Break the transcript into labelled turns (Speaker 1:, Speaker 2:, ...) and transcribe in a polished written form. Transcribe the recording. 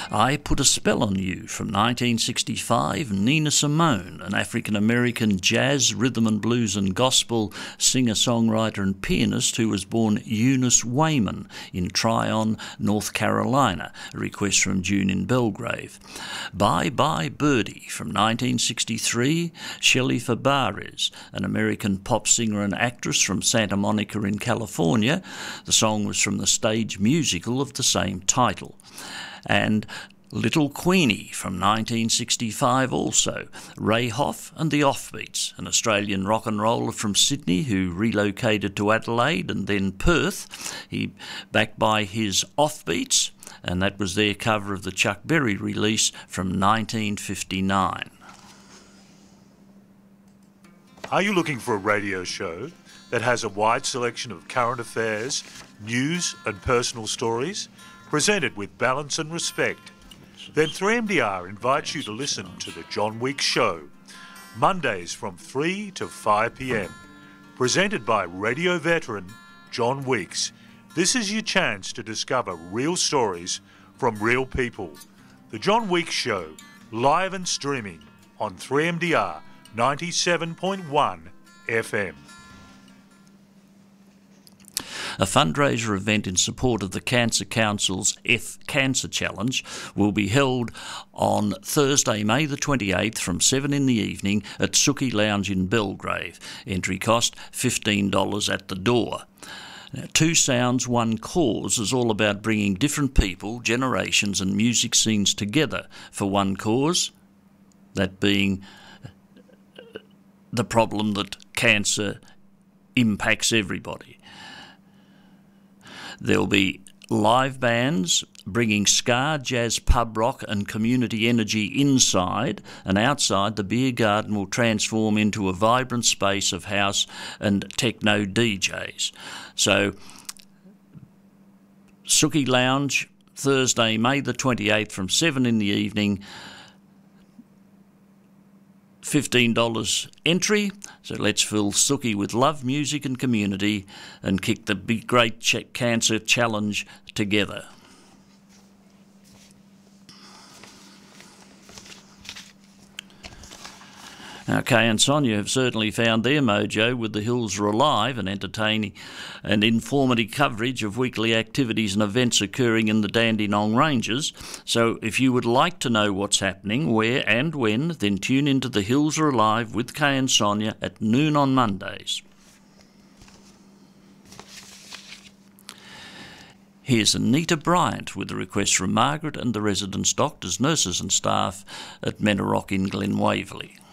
Speaker 1: I Put a Spell on You from 1965, Nina Simone, an African-American jazz, rhythm and blues and gospel singer-songwriter and pianist who was born Eunice Wayman in Tryon, North Carolina, a request from June in Belgrave. Bye Bye Birdie from 1963, Shelley Fabares, an American pop singer and actress from Santa Monica in California. The song was from the stage musical of the same title. And Little Queenie from 1965 also, Ray Hoff and the Offbeats, an Australian rock and roller from Sydney who relocated to Adelaide and then Perth. He backed by his Offbeats, and that was their cover of the Chuck Berry release from 1959.
Speaker 2: Are you looking for a radio show that has a wide selection of current affairs, news and personal stories, presented with balance and respect? Then 3MDR invites you to listen to The John Weeks Show, Mondays from 3 to 5 p.m, presented by radio veteran John Weeks. This is your chance to discover real stories from real people. The John Weeks Show, live and streaming on 3MDR 97.1 FM.
Speaker 1: A fundraiser event in support of the Cancer Council's F Cancer Challenge will be held on Thursday, May the 28th from 7 in the evening at Suki Lounge in Belgrave. Entry cost $15 at the door. Now, Two Sounds, One Cause is all about bringing different people, generations and music scenes together for one cause, that being the problem that cancer impacts everybody. There'll be live bands bringing ska, jazz, pub rock and community energy inside, and outside the beer garden will transform into a vibrant space of house and techno DJs. So, Suki Lounge, Thursday, May the 28th from 7 in the evening, $15 entry, so let's fill Suki with love, music and community and kick the big great cancer challenge together. Now, Kay and Sonia have certainly found their mojo with The Hills Are Alive, and entertaining and informative coverage of weekly activities and events occurring in the Dandenong Ranges. So if you would like to know what's happening, where and when, then tune into The Hills Are Alive with Kay and Sonia at noon on Mondays. Here's Anita Bryant with a request from Margaret and the residents, doctors, nurses and staff at Menorock in Glen Waverley.